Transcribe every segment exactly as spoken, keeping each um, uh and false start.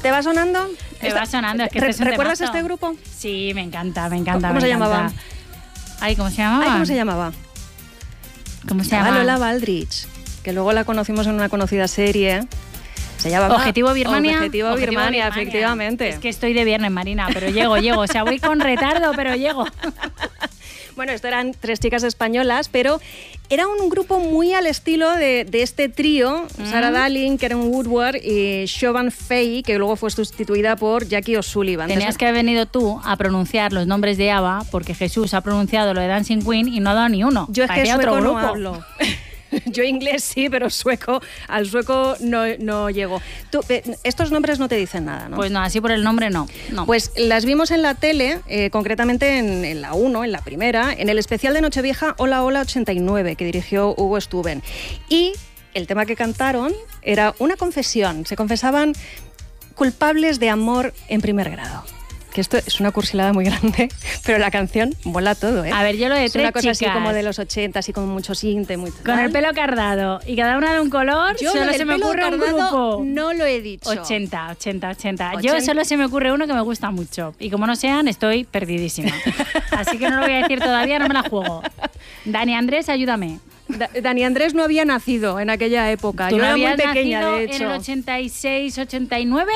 ¿Te va sonando? Me Esta, va sonando, es que ¿re- este es un ¿Recuerdas temazo. este grupo? Sí, me encanta, me encanta. ¿Cómo me se encanta. llamaba? Ay, ¿cómo se llamaba? Ay, ¿cómo se llamaba? ¿Cómo se Se llama llama? Lola Baldrich, que luego la conocimos en una conocida serie. Se llama Objetivo Birmania. Objetivo, Objetivo Birmania, efectivamente. Es que estoy de viernes, Marina, pero llego, llego. O sea, voy con retardo, pero llego. Bueno, esto eran tres chicas españolas, pero era un grupo muy al estilo de, de este trío, mm. Sarah Darling, Karen Woodward y Siobhan Fay, que luego fue sustituida por Jackie O'Sullivan. Tenías que haber venido tú a pronunciar los nombres de ABBA, porque Jesús ha pronunciado lo de Dancing Queen y no ha dado ni uno. Yo es Parecía que sueco otro no grupo. hablo. Yo inglés sí, pero sueco, al sueco no, no llego. Tú, eh, estos nombres no te dicen nada, ¿no? Pues no, así por el nombre no. no. Pues las vimos en la tele, eh, concretamente en, en la uno, en la primera, en el especial de Nochevieja Hola Hola ochenta y nueve, que dirigió Hugo Stuben. Y el tema que cantaron era una confesión. Se confesaban culpables de amor en primer grado. Que esto es una cursilada muy grande, pero la canción mola todo, ¿eh? A ver, yo lo de es tres una cosa chicas, así como de los ochenta, así como mucho sinte, muy con el pelo cardado y cada una de un color, yo solo lo se del me pelo ocurre un cardado grupo. No lo he dicho. ochenta, ochenta, ochenta. ochenta. Yo solo se me ocurre uno que me gusta mucho. Y como no sean, estoy perdidísima. Así que no lo voy a decir todavía, no me la juego. Dani Andrés, ayúdame. Da- Dani Andrés no había nacido en aquella época. ¿Tú Yo no era muy habías pequeña, nacido de hecho. en el ochenta y seis, ochenta y nueve?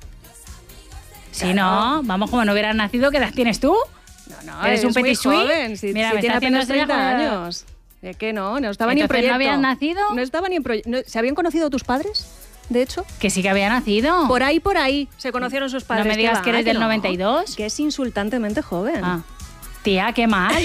Si Claro. no, vamos, como no hubieras nacido, ¿qué edad tienes tú? No, no, ¿Eres un muy petit suisse? joven. Si, Mira, si me tiene está haciendo apenas treinta señas como- años. ¿De qué no? No estaba ni en Entonces, proyecto. ¿no habías nacido? No estaba ni en proyecto. No, ¿se habían conocido tus padres? De hecho. Que sí que había nacido. Por ahí, por ahí, se conocieron sus padres. No me ¿Qué digas va? que eres del no? noventa y dos. Que es insultantemente joven. Ah. Tía, qué mal.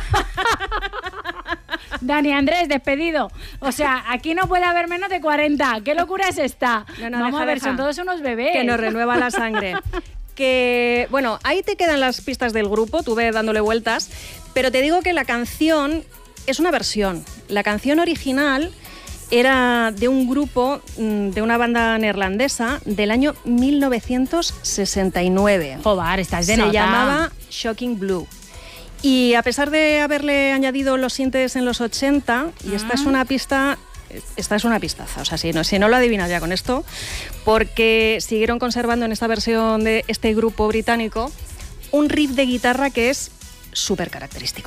Dani Andrés, despedido. O sea, aquí no puede haber menos de cuarenta. ¿Qué locura es esta? No, no, Vamos deja, a ver, deja. son todos unos bebés. Que nos renueva la sangre. Que, bueno, ahí te quedan las pistas del grupo, tú ves dándole vueltas, pero te digo que la canción es una versión. La canción original era de un grupo, de una banda neerlandesa del año mil novecientos sesenta y nueve. Joder, estás de Se nota. llamaba Shocking Blue. Y a pesar de haberle añadido los sintes en los ochenta, y esta es una pista... Esta es una pistaza, o sea, si no, si no lo adivinas ya con esto, porque siguieron conservando en esta versión de este grupo británico un riff de guitarra que es súper característico.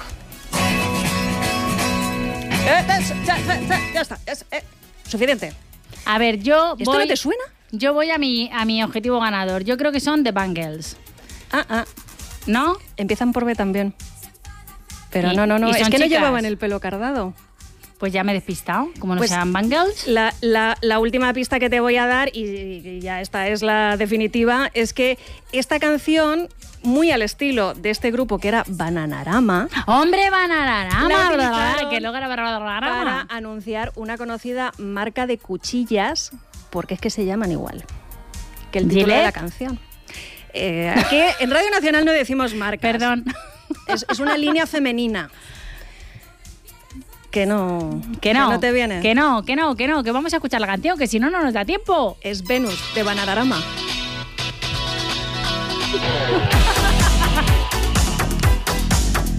Eh, eh, ya, ya, ya, ya está, es, eh, suficiente. A ver, yo ¿Esto voy... no te suena? Yo voy a mi, a mi objetivo ganador. Yo creo que son The Bangles. Ah, ah, ¿No? empiezan por B también. Pero Y- no, no, no, y es son que no chicas. llevaban el pelo cardado. Pues ya me he despistado. Como no Pues- sean Bangles. La, la- la última pista que te voy a dar, y, y ya esta es la definitiva, es que esta canción, muy al estilo de este grupo que era Bananarama, ¡Hombre, Bananarama! La utilizaron Que luego era para Bananarama. anunciar una conocida marca de cuchillas, porque es que se llaman igual que el título de la ¿Gillette? canción. Eh, aquí en Radio Nacional no decimos marcas. Perdón. Es, es una línea femenina. Que no, Que no, no te viene. que no, que no, que no, que vamos a escuchar la canción, que si no, no nos da tiempo. Es Venus, de Bananarama.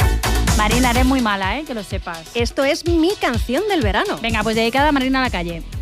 Marina, eres muy mala, ¿eh? Que lo sepas. Esto es mi canción del verano. Venga, pues dedicada a Marina a la calle.